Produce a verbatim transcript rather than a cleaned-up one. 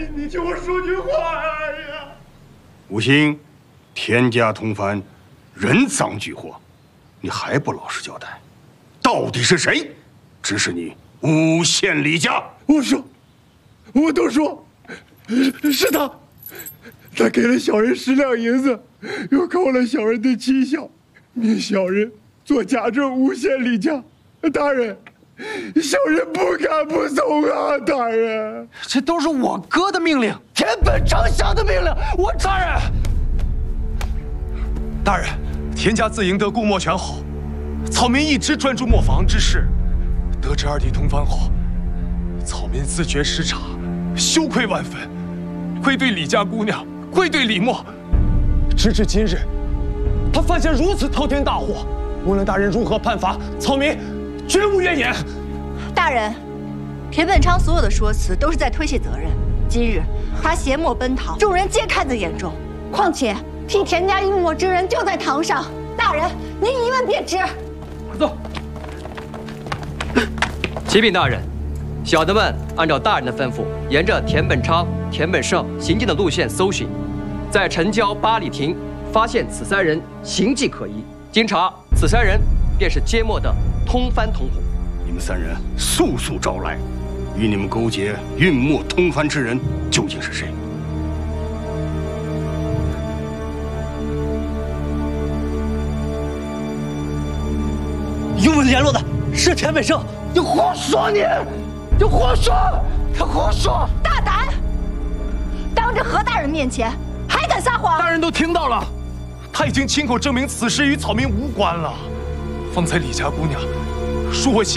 你听我说句话呀！ 吴兴，田家通番，人赃俱获，你还不老实交代？到底是谁指使你诬陷李家？ 我说，我都说，是他，他给了小人十两银子，又扣了小人的妻小，命小人做假证诬陷李家。大人，小人不敢不从啊！大人， 这都是我哥的命令，田本昌下的命令。我大人，大人，田家自赢得顾墨权后，草民一直专注磨坊之事。得知二弟通番后，草民自觉失察，羞愧万分，愧对李家姑娘，愧对李墨。直至今日，他犯下如此滔天大祸，无论大人如何判罚，草民绝无怨言。 大人，田本昌所有的说辞都是在推卸责任。今日他挟墨奔逃，众人皆看在眼中。况且替田家一墨之人就在堂上，大人您一问便知。 快走。 启禀大人，小的们按照大人的吩咐，沿着田本昌、田本胜行进的路线搜寻，在城郊八里亭发现此三人形迹可疑。经查，此三人便是揭墨的通番同伙。 你们三人速速招来，与你们勾结运墨通番之人究竟是谁？ 与我们联络的是田本胜。你胡说！你，你胡说！他胡说！ 大胆！当着何大人面前还敢撒谎！ 大人都听到了，他已经亲口证明此事与草民无关了。方才李家姑娘恕我。